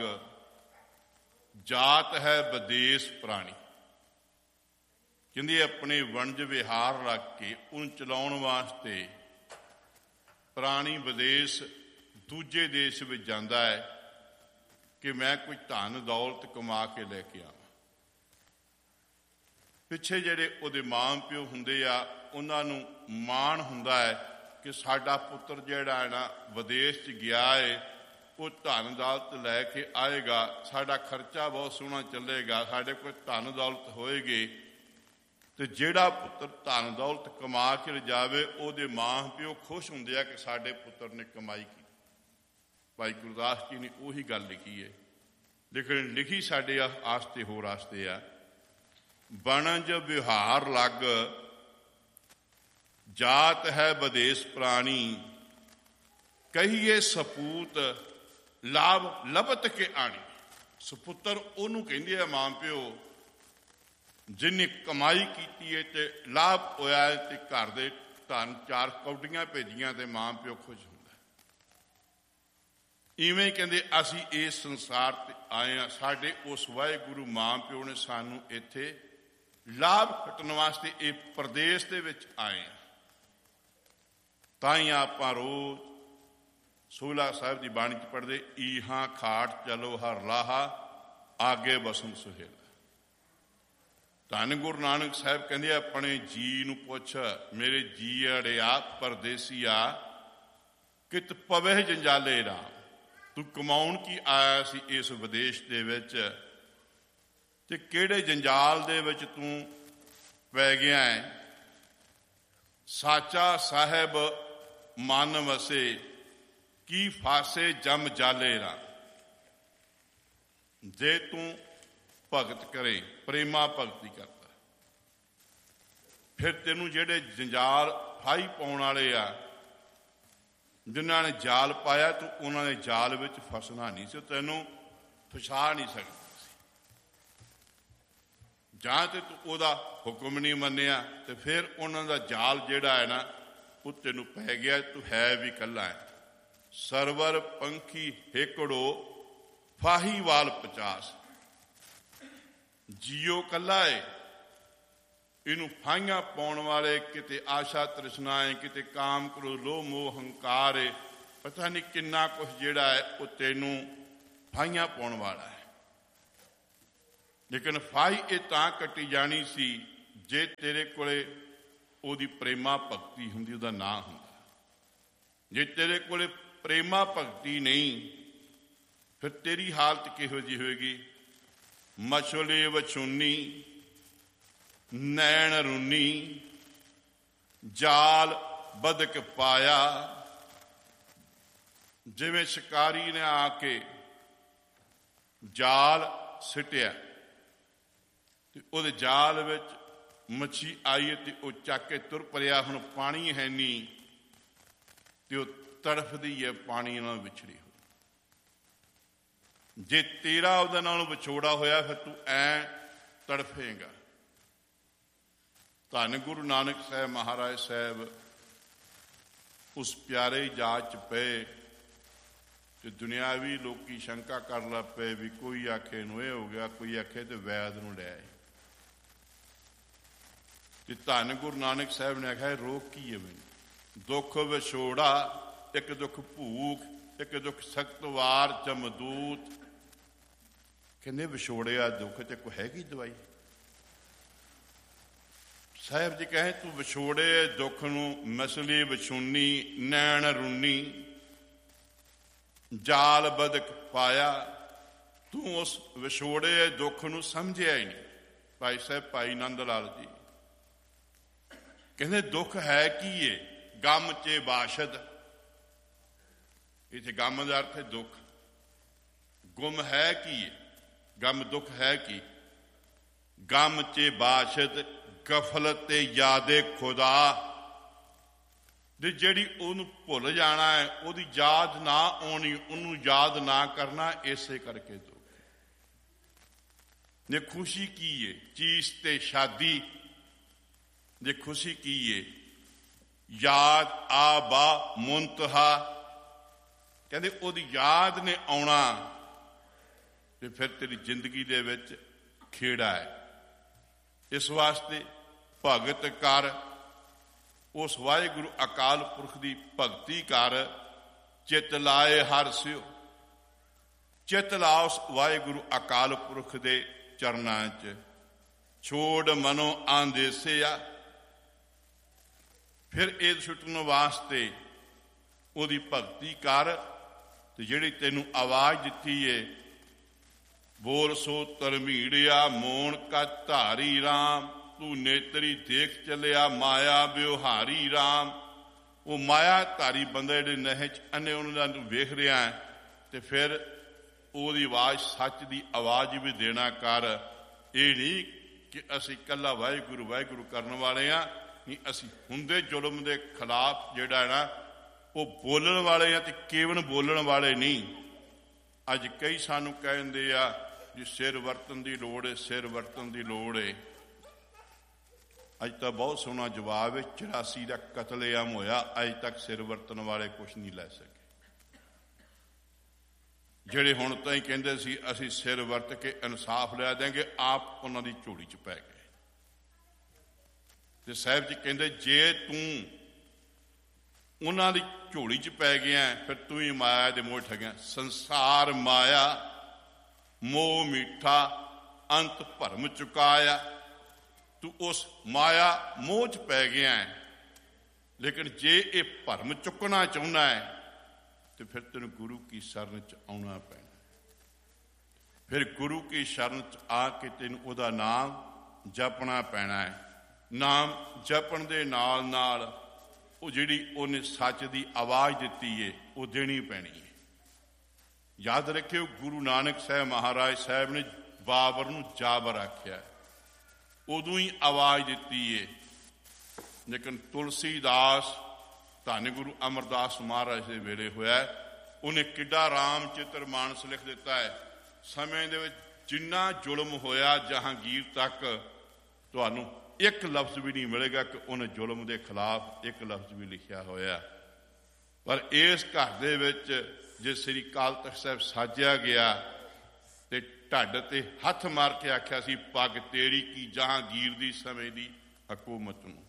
ਜਾਤ ਹੈ ਵਿਦੇਸ਼ ਪ੍ਰਾਣੀ। ਕਹਿੰਦੇ ਆਪਣੇ ਵਣਜ ਵਿਹਾਰ ਰੱਖ ਕੇ ਉਹਨੂੰ ਚਲਾਉਣ ਵਾਸਤੇ ਪ੍ਰਾਣੀ ਵਿਦੇਸ਼ ਦੂਜੇ ਦੇਸ਼ ਵਿੱਚ ਜਾਂਦਾ ਹੈ ਕਿ ਮੈਂ ਕੋਈ ਧਨ ਦੌਲਤ ਕਮਾ ਕੇ ਲੈ ਕੇ ਆਵਾਂ। ਪਿੱਛੇ ਜਿਹੜੇ ਉਹਦੇ ਮਾਂ ਪਿਓ ਹੁੰਦੇ ਆ ਉਹਨਾਂ ਨੂੰ ਮਾਣ ਹੁੰਦਾ ਹੈ ਕਿ ਸਾਡਾ ਪੁੱਤਰ ਜਿਹੜਾ ਹੈ ਨਾ ਵਿਦੇਸ਼ 'ਚ ਗਿਆ ਹੈ, ਉਹ ਧਨ ਦੌਲਤ ਲੈ ਕੇ ਆਏਗਾ, ਸਾਡਾ ਖਰਚਾ ਬਹੁਤ ਸੋਹਣਾ ਚੱਲੇਗਾ, ਸਾਡੇ ਕੋਲ ਧਨ ਦੌਲਤ ਹੋਏਗੀ। ਤੇ ਜਿਹੜਾ ਪੁੱਤਰ ਧਨ ਦੌਲਤ ਕਮਾ ਕੇ ਲਿਜਾਵੇ ਉਹਦੇ ਮਾਂ ਪਿਓ ਖੁਸ਼ ਹੁੰਦੇ ਆ ਕਿ ਸਾਡੇ ਪੁੱਤਰ ਨੇ ਕਮਾਈ ਕੀਤੀ। ਭਾਈ ਗੁਰਦਾਸ ਜੀ ਨੇ ਉਹੀ ਗੱਲ ਲਿਖੀ ਹੈ, ਲੇਕਿਨ ਲਿਖੀ ਸਾਡੇ ਆਸਤੇ ਹੋਰ ਆਸਤੇ ਆ। ਵਣਜ ਵਿਵਹਾਰ ਲੱਗ ਜਾਤ ਹੈ ਵਿਦੇਸ਼ ਪ੍ਰਾਣੀ। ਕਹੀਏ ਸਪੂਤ ਲਾਭ ਲੱਭਤ ਕੇ ਆਣੀ। ਸਪੁੱਤਰ ਉਹਨੂੰ ਕਹਿੰਦੇ ਆ ਮਾਂ ਪਿਓ ਜਿਹਨੇ ਕਮਾਈ ਕੀਤੀ ਹੈ ਤੇ ਲਾਭ ਹੋਇਆ ਹੈ ਤੇ ਘਰ ਦੇ ਧਨ ਚਾਰ ਕੌਡੀਆਂ ਭੇਜੀਆਂ ਤੇ ਮਾਂ ਪਿਓ ਖੁਸ਼ ਹੁੰਦਾ। ਇਵੇਂ ਕਹਿੰਦੇ ਅਸੀਂ ਇਸ ਸੰਸਾਰ ਤੇ ਆਏ ਹਾਂ, ਸਾਡੇ ਉਸ ਵਾਹਿਗੁਰੂ ਮਾਂ ਪਿਓ ਨੇ ਸਾਨੂੰ ਇੱਥੇ ਲਾਭ ਖੱਟਣ ਵਾਸਤੇ ਇਹ ਪ੍ਰਦੇਸ਼ ਦੇ ਵਿੱਚ ਆਏ ਹਾਂ। ਤਾਂ ਹੀ ਆਪਾਂ ਰੋਜ਼ ਸੋਹਲਾ ਸਾਹਿਬ ਦੀ ਬਾਣੀ 'ਚ ਪੜ੍ਹਦੇ, ਈਹਾਂ ਖਾਟ ਚਲੋ ਹਰ ਲਾਹਾ ਆਗੇ ਬਸਮ ਸੁਹੇਲ। ਧੰਨ ਗੁਰੂ ਨਾਨਕ ਸਾਹਿਬ ਕਹਿੰਦੇ ਆਪਣੇ ਜੀ ਨੂੰ ਪੁੱਛ, ਮੇਰੇ ਜੀ ਅੜਿਆ ਪਰਦੇਸੀਆ ਕਿਤ ਪਵੇ ਜੰਜਾਲੇ ਰਾਮ। ਤੂੰ ਕਮਾਉਣ ਕੀ ਆਇਆ ਸੀ ਇਸ ਵਿਦੇਸ਼ ਦੇ ਵਿੱਚ ਤੇ ਕਿਹੜੇ ਜੰਜਾਲ ਦੇ ਵਿੱਚ ਤੂੰ ਪੈ ਗਿਆ ਹੈ। ਸਾਚਾ ਸਾਹਿਬ ਮਨ ਵਸੇ ਕੀ ਫਾਸੇ ਜਮ ਜਾਲੇ ਰਾਮ। ਜੇ ਤੂੰ ਭਗਤ ਕਰੇ, ਪ੍ਰੇਮਾ ਭਗਤੀ ਕਰਦਾ, ਫਿਰ ਤੈਨੂੰ ਜਿਹੜੇ ਜੰਜਾਲ ਫਾਹੀ ਪਾਉਣ ਵਾਲੇ ਆ, ਜਿਨ੍ਹਾਂ ਨੇ ਜਾਲ ਪਾਇਆ, ਤੂੰ ਉਹਨਾਂ ਦੇ ਜਾਲ ਵਿੱਚ ਫਸਣਾ ਨਹੀਂ ਸੀ, ਤੈਨੂੰ ਫਸਾ ਨਹੀਂ ਸਕਦਾ ਸੀ। ਜਾਂ ਤੇ ਤੂੰ ਉਹਦਾ ਹੁਕਮ ਨਹੀਂ ਮੰਨਿਆ ਤੇ ਫਿਰ ਉਹਨਾਂ ਦਾ ਜਾਲ ਜਿਹੜਾ ਹੈ ਨਾ ਉਹ ਤੈਨੂੰ ਪੈ ਗਿਆ। ਤੂੰ ਹੈ ਵੀ ਇਕੱਲਾ ਹੈ। ਸਰਵਰ ਪੰਖੀ ਹੇਕੜੋ ਫਾਹੀ ਵਾਲ 50। ਜੀਓ ਕੱਲਾ ਏ, ਇਹਨੂੰ ਫਾਹੀਆਂ ਪਾਉਣ ਵਾਲੇ ਕਿਤੇ ਆਸ਼ਾ ਤ੍ਰਿਸ਼ਨਾ ਏ, ਕਿਤੇ ਕਾਮ ਕ੍ਰੋਧ ਲੋਭ ਮੋਹ ਹੰਕਾਰ ਏ, ਪਤਾ ਨਹੀਂ ਕਿੰਨਾ ਕੁਛ ਜਿਹੜਾ ਹੈ ਉਹ ਤੈਨੂੰ ਫਾਹੀਆਂ ਪਾਉਣ ਵਾਲਾ ਹੈ। ਲੇਕਿਨ ਫਾਹੀ ਇਹ ਤਾਂ ਕੱਟੀ ਜਾਣੀ ਸੀ ਜੇ ਤੇਰੇ ਕੋਲੇ ਉਹਦੀ ਪ੍ਰੇਮਾ ਭਗਤੀ ਹੁੰਦੀ, ਉਹਦਾ ਨਾਂ ਹੁੰਦਾ। ਜੇ ਤੇਰੇ ਕੋਲੇ ਪ੍ਰੇਮਾ ਭਗਤੀ ਨਹੀਂ ਫਿਰ ਤੇਰੀ ਹਾਲਤ ਕਿਹੋ ਜਿਹੀ ਹੋਏਗੀ। ਮਛਲੇ ਵਛੂਨੀ ਨੈਣ ਰੂਨੀ ਜਾਲ ਬਦਕ ਪਾਇਆ। ਜਿਵੇਂ ਸ਼ਿਕਾਰੀ ਨੇ ਆ ਕੇ ਜਾਲ ਸਿੱਟਿਆ ਤੇ ਉਹਦੇ ਜਾਲ ਵਿੱਚ ਮੱਛੀ ਆਈ ਤੇ ਉਹ ਚੱਕ ਕੇ ਤੁਰ ਪਰਿਆ। ਹੁਣ ਪਾਣੀ ਹੈ ਨਹੀਂ ਤੇ ਉਹ ਤੜਫਦੀ ਹੈ ਪਾਣੀ ਨਾਲ ਵਿਛੜੀ ਹੋਈ। ਜੇ ਤੇਰਾ ਉਹਦੇ ਨਾਲੋਂ ਵਿਛੋੜਾ ਹੋਇਆ ਫਿਰ ਤੂੰ ਐ ਤੜਫੇਗਾ। ਧੰਨ ਗੁਰੂ ਨਾਨਕ ਸਾਹਿਬ ਮਹਾਰਾਜ ਸਾਹਿਬ ਉਸ ਪਿਆਰੇ ਜਾਚ 'ਚ ਪਏ ਤੇ ਦੁਨਿਆਵੀ ਲੋਕੀ ਸ਼ੰਕਾ ਕਰਨ ਲੱਗ ਪਏ ਵੀ ਕੋਈ ਆਖੇ ਨੂੰ ਇਹ ਹੋ ਗਿਆ, ਕੋਈ ਆਖੇ ਤੇ ਵੈਦ ਨੂੰ ਲੈ ਆਏ। ਤੇ ਧੰਨ ਗੁਰੂ ਨਾਨਕ ਸਾਹਿਬ ਨੇ ਆਖਿਆ ਰੋਕ ਕੀ ਹੈ ਮੈਨੂੰ। ਦੁੱਖ ਵਿਛੋੜਾ, ਇੱਕ ਦੁੱਖ ਭੂਖ, ਇੱਕ ਦੁੱਖ ਸਖਤ ਵਾਰ ਜਮਦੂਤ। ਕਹਿੰਦੇ ਵਿਛੋੜਿਆ ਦੁੱਖ ਤੇ ਕੋਈ ਹੈਗੀ ਦਵਾਈ। ਸਾਹਿਬ ਜੀ ਕਹੇ ਤੂੰ ਵਿਛੋੜੇ ਦੁੱਖ ਨੂੰ ਮਸਲੀ ਵਿਛੂਨੀ ਨੈਣ ਰੂਨੀ ਜਾਲ ਬਦਕ ਪਾਇਆ। ਤੂੰ ਉਸ ਵਿਛੋੜੇ ਦੁੱਖ ਨੂੰ ਸਮਝਿਆ ਹੀ ਨਹੀਂ। ਭਾਈ ਸਾਹਿਬ ਭਾਈ ਨੰਦ ਲਾਲ ਜੀ ਕਹਿੰਦੇ ਦੁੱਖ ਹੈ ਕੀ ਏ, ਗਮ ਚੇ ਬਾਸ਼ਦ। ਇੱਥੇ ਗਮ ਦਾ ਅਰਥ ਹੈ ਦੁੱਖ। ਗੁਮ ਹੈ ਕੀ ਏ, ਗਮ ਦੁੱਖ ਹੈ ਕੀ। ਗਮ ਚੇ ਬਾਸ਼ਦ ਗਫਲਤ ਤੇ ਯਾਦੇ ਖੁਦਾ। ਜਿਹੜੀ ਉਹਨੂੰ ਭੁੱਲ ਜਾਣਾ ਹੈ, ਉਹਦੀ ਯਾਦ ਨਾ ਆਉਣੀ, ਉਹਨੂੰ ਯਾਦ ਨਾ ਕਰਨਾ, ਇਸੇ ਕਰਕੇ ਦੁੱਖ। ਜੇ ਖੁਸ਼ੀ ਕੀ ਏ, ਚੀਜ਼ ਤੇ ਸ਼ਾਦੀ। ਜੇ ਖੁਸ਼ੀ ਕੀ ਏ, ਯਾਦ ਆ ਬਾ ਮੁੰਤਹਾ। ਕਹਿੰਦੇ ਉਹਦੀ ਯਾਦ ਨੇ ਆਉਣਾ ਤੇ ਫਿਰ ਤੇਰੀ ਜ਼ਿੰਦਗੀ ਦੇ ਵਿੱਚ ਖੇੜਾ ਹੈ। ਇਸ ਵਾਸਤੇ ਭਗਤ ਕਰ, ਉਸ ਵਾਹਿਗੁਰੂ ਅਕਾਲ ਪੁਰਖ ਦੀ ਭਗਤੀ ਕਰ। ਚਿੱਤ ਲਾਏ ਹਰ ਸਿਓ, ਚਿੱਤ ਲਾ ਉਸ ਵਾਹਿਗੁਰੂ ਅਕਾਲ ਪੁਰਖ ਦੇ ਚਰਨਾਂ 'ਚ। ਛੋੜ ਮਨੋਂ ਆਂਦੇਸਿਆ। ਫਿਰ ਇਹ ਛੁੱਟਣ ਵਾਸਤੇ ਉਹਦੀ ਭਗਤੀ ਕਰ। ਤੇ ਜਿਹੜੀ ਤੈਨੂੰ ਆਵਾਜ਼ ਦਿੱਤੀ ਏ, ਬੋਲ ਸੋ ਧਰਮੀੜਿਆ ਮੋਣ ਕਾ ਧਾਰੀ ਰਾਮ। ਤੂੰ ਨੇਤਰੀ ਦੇਖ ਚੱਲਿਆ ਮਾਇਆ ਵਿਵਹਾਰੀ ਰਾਮ। ਉਹ ਮਾਇਆ ਧਾਰੀ ਬੰਦੇ ਜਿਹੜੇ ਨਹਿ 'ਚ ਅੰਨੇ, ਉਹਨਾਂ ਨੂੰ ਵੇਖ ਰਿਹਾ ਹੈ। ਤੇ ਫਿਰ ਉਹਦੀ ਆਵਾਜ਼, ਸੱਚ ਦੀ ਆਵਾਜ਼ ਵੀ ਦੇਣਾ ਕਰ। ਇਹ ਨਹੀਂ ਕਿ ਅਸੀਂ ਇਕੱਲਾ ਵਾਹਿਗੁਰੂ ਵਾਹਿਗੁਰੂ ਕਰਨ ਵਾਲੇ ਹਾਂ। ਨਹੀਂ, ਅਸੀਂ ਹੁੰਦੇ ਜ਼ੁਲਮ ਦੇ ਖਿਲਾਫ ਜਿਹੜਾ ਹੈ ਨਾ, ਉਹ ਬੋਲਣ ਵਾਲੇ ਆ, ਤੇ ਕੇਵਲ ਬੋਲਣ ਵਾਲੇ ਨਹੀਂ। ਅੱਜ ਕਈ ਸਾਨੂੰ ਕਹਿੰਦੇ ਆ ਜੀ ਸਿਰ ਵਰਤਣ ਦੀ ਲੋੜ ਏ, ਸਿਰ ਵਰਤਣ ਦੀ ਲੋੜ ਏ। ਅੱਜ ਤਾਂ ਬਹੁਤ ਸੋਹਣਾ ਜਵਾਬ ਹੈ। 84 ਦਾ ਕਤਲੇਆਮ ਹੋਇਆ, ਅੱਜ ਤੱਕ ਸਿਰ ਵਰਤਣ ਵਾਲੇ ਕੁਛ ਨਹੀਂ ਲੈ ਸਕੇ। ਜਿਹੜੇ ਹੁਣ ਤਾਂ ਹੀ ਕਹਿੰਦੇ ਸੀ ਅਸੀਂ ਸਿਰ ਵਰਤ ਕੇ ਇਨਸਾਫ ਲੈ ਦੇਂਗੇ, ਆਪ ਉਹਨਾਂ ਦੀ ਝੋਲੀ 'ਚ ਪੈ ਗਏ। ਤੇ ਸਾਹਿਬ ਜੀ ਕਹਿੰਦੇ ਜੇ ਤੂੰ ਉਹਨਾਂ ਦੀ ਝੋਲੀ 'ਚ ਪੈ ਗਿਆ, ਫਿਰ ਤੂੰ ਹੀ ਮਾਇਆ ਦੇ ਮੋਹ ਠੱਗਿਆ। ਸੰਸਾਰ ਮਾਇਆ ਮੋਹ ਮਿੱਠਾ, ਅੰਤ ਭਰਮ ਚੁਕਾਇਆ। ਤੂੰ ਉਸ ਮਾਇਆ ਮੋਹ 'ਚ ਪੈ ਗਿਆ। ਲੇਕਿਨ ਜੇ ਇਹ ਭਰਮ ਚੁੱਕਣਾ ਚਾਹੁੰਦਾ ਹੈ ਤੇ ਫਿਰ ਤੈਨੂੰ ਗੁਰੂ ਕੀ ਸ਼ਰਨ 'ਚ ਆਉਣਾ ਪੈਣਾ। ਫਿਰ ਗੁਰੂ ਕੀ ਸ਼ਰਨ 'ਚ ਆ ਕੇ ਤੈਨੂੰ ਉਹਦਾ ਨਾਮ ਜਪਣਾ ਪੈਣਾ ਹੈ। ਨਾਮ ਜਪਣ ਦੇ ਨਾਲ ਨਾਲ ਉਹ ਜਿਹੜੀ ਉਹਨੇ ਸੱਚ ਦੀ ਆਵਾਜ਼ ਦਿੱਤੀ ਏ, ਉਹ ਦੇਣੀ ਪੈਣੀ ਹੈ। ਯਾਦ ਰੱਖਿਓ, ਗੁਰੂ ਨਾਨਕ ਸਾਹਿਬ ਮਹਾਰਾਜ ਸਾਹਿਬ ਨੇ ਬਾਬਰ ਨੂੰ ਜਾਬਰ ਆਖਿਆ, ਉਦੋਂ ਹੀ ਆਵਾਜ਼ ਦਿੱਤੀ ਏ। ਲੇਕਿਨ ਤੁਲਸੀਦਾਸ, ਧੰਨ ਗੁਰੂ ਅਮਰਦਾਸ ਮਹਾਰਾਜ ਦੇ ਵੇਲੇ ਹੋਇਆ, ਉਹਨੇ ਕਿੱਡਾ ਰਾਮ ਚਿੱਤਰ ਮਾਨਸ ਲਿਖ ਦਿੱਤਾ ਹੈ। ਸਮੇਂ ਦੇ ਵਿੱਚ ਜਿੰਨਾ ਜ਼ੁਲਮ ਹੋਇਆ ਜਹਾਂਗੀਰ ਤੱਕ, ਤੁਹਾਨੂੰ ਇੱਕ ਲਫ਼ਜ਼ ਵੀ ਨਹੀਂ ਮਿਲੇਗਾ ਕਿ ਉਹਨੇ ਜ਼ੁਲਮ ਦੇ ਖਿਲਾਫ ਇੱਕ ਲਫ਼ਜ਼ ਵੀ ਲਿਖਿਆ ਹੋਇਆ। ਪਰ ਇਸ ਘਰ ਦੇ ਵਿੱਚ ਜੇ ਸ੍ਰੀ ਅਕਾਲ ਤਖ਼ਤ ਸਾਹਿਬ ਸਾਜਿਆ ਗਿਆ ਤੇ ਢੱਡ ਤੇ ਹੱਥ ਮਾਰ ਕੇ ਆਖਿਆ ਸੀ, ਪੱਗ ਤੇਰੀ ਕੀ ਜਹਾਂਗੀਰ ਦੀ ਸਮੇਂ ਦੀ ਹਕੂਮਤ ਨੂੰ।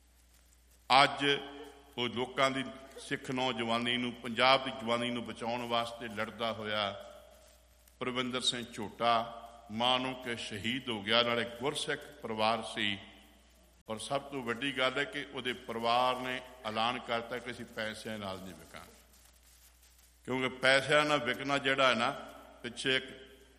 ਅੱਜ ਉਹ ਲੋਕਾਂ ਦੀ, ਸਿੱਖ ਨੌਜਵਾਨੀ ਨੂੰ, ਪੰਜਾਬ ਦੀ ਜਵਾਨੀ ਨੂੰ ਬਚਾਉਣ ਵਾਸਤੇ ਲੜਦਾ ਹੋਇਆ ਪਰਵਿੰਦਰ ਸਿੰਘ ਝੋਟਾ ਮਾਂ ਨੂੰ ਕਿ ਸ਼ਹੀਦ ਹੋ ਗਿਆ। ਨਾਲੇ ਗੁਰਸਿੱਖ ਪਰਿਵਾਰ ਸੀ। ਔਰ ਸਭ ਤੋਂ ਵੱਡੀ ਗੱਲ ਹੈ ਕਿ ਉਹਦੇ ਪਰਿਵਾਰ ਨੇ ਐਲਾਨ ਕਰਤਾ ਕਿ ਅਸੀਂ ਪੈਸਿਆਂ ਨਾਲ ਨਹੀਂ ਵਿਕਾਂਗੇ, ਕਿਉਂਕਿ ਪੈਸਿਆਂ ਨਾਲ ਵਿਕਣਾ ਜਿਹੜਾ ਹੈ ਨਾ, ਪਿੱਛੇ ਇੱਕ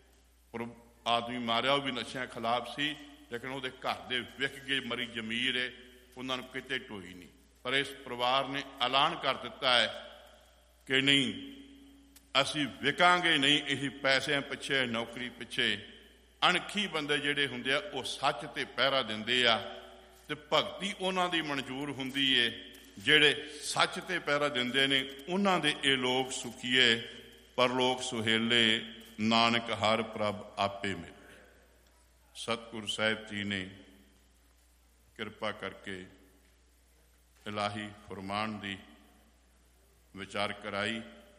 ਆਦਮੀ ਮਾਰਿਆ, ਉਹ ਵੀ ਨਸ਼ਿਆਂ ਖਿਲਾਫ ਸੀ, ਲੇਕਿਨ ਉਹਦੇ ਘਰ ਦੇ ਵਿਕ ਗਏ, ਮਰੀ ਜ਼ਮੀਰ ਹੈ, ਉਹਨਾਂ ਨੂੰ ਕਿਤੇ ਢੋਈ ਨਹੀਂ। ਪਰ ਇਸ ਪਰਿਵਾਰ ਨੇ ਐਲਾਨ ਕਰ ਦਿੱਤਾ ਹੈ ਕਿ ਨਹੀਂ, ਅਸੀਂ ਵਿਕਾਂਗੇ ਨਹੀਂ ਇਹ ਪੈਸਿਆਂ ਪਿੱਛੇ, ਨੌਕਰੀ ਪਿੱਛੇ। ਅਣਖੀ ਬੰਦੇ ਜਿਹੜੇ ਹੁੰਦੇ ਆ, ਉਹ ਸੱਚ ਤੇ ਪਹਿਰਾ ਦਿੰਦੇ ਆ, ਤੇ ਭਗਤੀ ਉਹਨਾਂ ਦੀ ਮਨਜ਼ੂਰ ਹੁੰਦੀ ਏ ਜਿਹੜੇ ਸੱਚ ਤੇ ਪਹਿਰਾ ਦਿੰਦੇ ਨੇ। ਉਹਨਾਂ ਦੇ ਇਹ ਲੋਕ ਸੁਖੀਏ, ਪਰਲੋਕ ਸੁਹੇਲੇ, ਨਾਨਕ ਹਰ ਪ੍ਰਭ ਆਪੇ ਮਿਲੇ। ਸਤਿਗੁਰੂ ਸਾਹਿਬ ਜੀ ਨੇ ਕਿਰਪਾ ਕਰਕੇ ਇਲਾਹੀ ਫਰਮਾਨ ਦੀ ਵਿਚਾਰ ਕਰਾਈ।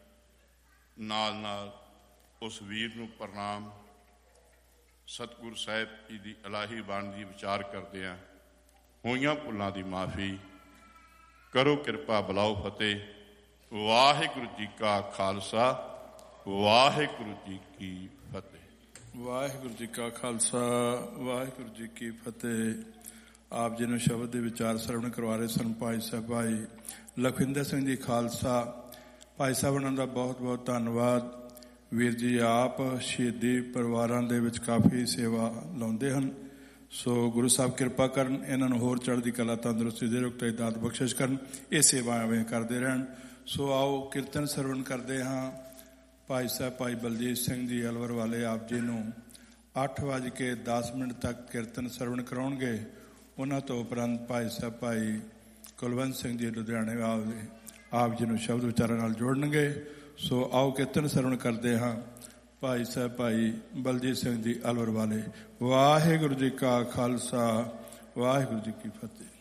ਨਾਲ ਨਾਲ ਉਸ ਵੀਰ ਨੂੰ ਪ੍ਰਣਾਮ। ਸਤਿਗੁਰੂ ਸਾਹਿਬ ਜੀ ਦੀ ਇਲਾਹੀ ਬਾਣੀ ਦੀ ਵਿਚਾਰ ਕਰਦੇ ਹਾਂ। ਹੋਈਆਂ ਭੁੱਲਾਂ ਦੀ ਮਾਫੀ ਕਰੋ, ਕਿਰਪਾ ਬੁਲਾਓ ਫਤਿਹ। ਵਾਹਿਗੁਰੂ ਜੀ ਕਾ ਖਾਲਸਾ, ਵਾਹਿਗੁਰੂ ਜੀ ਕੀ ਫਤਿਹ। ਵਾਹਿਗੁਰੂ ਜੀ ਕਾ ਖਾਲਸਾ, ਵਾਹਿਗੁਰੂ ਜੀ ਕੀ ਫਤਿਹ। ਆਪ ਜੀ ਨੂੰ ਸ਼ਬਦ ਦੇ ਵਿਚਾਰ ਸਰਵਣ ਕਰਵਾ ਰਹੇ ਸਨ ਭਾਈ ਸਾਹਿਬ ਭਾਈ ਲਖਵਿੰਦਰ ਸਿੰਘ ਜੀ ਖਾਲਸਾ। ਭਾਈ ਸਾਹਿਬ ਉਹਨਾਂ ਦਾ ਬਹੁਤ ਬਹੁਤ ਧੰਨਵਾਦ। ਵੀਰ ਜੀ ਆਪ ਸ਼ਹੀਦੀ ਪਰਿਵਾਰਾਂ ਦੇ ਵਿੱਚ ਕਾਫੀ ਸੇਵਾ ਲਾਉਂਦੇ ਹਨ। ਸੋ ਗੁਰੂ ਸਾਹਿਬ ਕਿਰਪਾ ਕਰਨ, ਇਹਨਾਂ ਨੂੰ ਹੋਰ ਚੜ੍ਹਦੀ ਕਲਾ, ਤੰਦਰੁਸਤੀ ਦੇ ਰੁਕਤੇ ਦਾਤ ਬਖਸ਼ਿਸ਼ ਕਰਨ, ਇਹ ਸੇਵਾ ਐਵੇਂ ਕਰਦੇ ਰਹਿਣ। ਸੋ ਆਓ ਕੀਰਤਨ ਸਰਵਣ ਕਰਦੇ ਹਾਂ। ਭਾਈ ਸਾਹਿਬ ਭਾਈ ਬਲਜੀਤ ਸਿੰਘ ਜੀ ਅਲਵਰ ਵਾਲੇ ਆਪ ਜੀ ਨੂੰ 8:10 ਤੱਕ ਕੀਰਤਨ ਸਰਵਣ ਕਰਾਉਣਗੇ। ਉਹਨਾਂ ਤੋਂ ਉਪਰੰਤ ਭਾਈ ਸਾਹਿਬ ਭਾਈ ਕੁਲਵੰਤ ਸਿੰਘ ਜੀ ਲੁਧਿਆਣੇ ਵਾਲੇ ਆਪ ਜੀ ਨੂੰ ਸ਼ਬਦ ਵਿਚਾਰਾਂ ਨਾਲ ਜੋੜਨਗੇ। ਸੋ ਆਓ ਕੀਰਤਨ ਸਰਵਣ ਕਰਦੇ ਹਾਂ। ਭਾਈ ਸਾਹਿਬ ਭਾਈ ਬਲਜੀਤ ਸਿੰਘ ਜੀ ਅਲਵਰ ਵਾਲੇ। ਵਾਹਿਗੁਰੂ ਜੀ ਕਾ ਖਾਲਸਾ, ਵਾਹਿਗੁਰੂ ਜੀ ਕੀ ਫਤਿਹ।